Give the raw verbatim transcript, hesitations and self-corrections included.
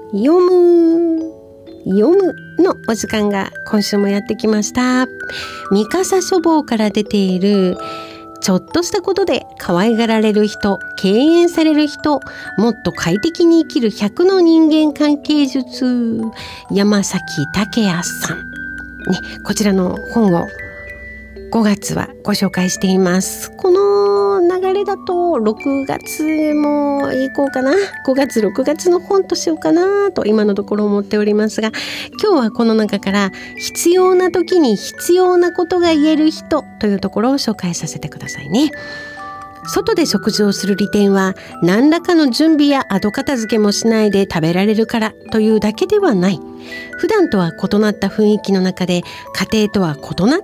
読む読むのお時間が今週もやってきました。三笠書房から出ているちょっとしたことで可愛がられる人、敬遠される人、もっと快適に生きるひゃくの人間関係術、山崎武也さん、ね、こちらの本をごがつはご紹介しています。この流れだとろくがつも行こうかな、ごがつろくがつの本としようかなと今のところ思っておりますが、今日はこの中から必要な時に必要なことが言える人というところを紹介させてくださいね。外で食事をする利点は何らかの準備や後片付けもしないで食べられるからというだけではない。普段とは異なった雰囲気の中で家庭とは異なっ